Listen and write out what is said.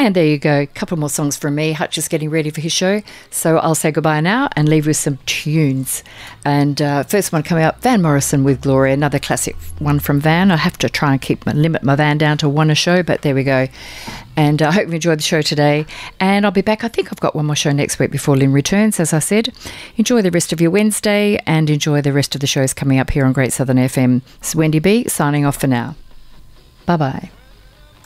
And there you go. A couple more songs from me. Hutch is getting ready for his show. So I'll say goodbye now and leave you with some tunes. And first one coming up, Van Morrison with Gloria, another classic one from Van. I have to try and limit my Van down to one a show, but there we go. And I hope you enjoyed the show today. And I'll be back. I think I've got one more show next week before Lynn returns, as I said. Enjoy the rest of your Wednesday and enjoy the rest of the shows coming up here on Great Southern FM. This is Wendy B signing off for now. Bye-bye.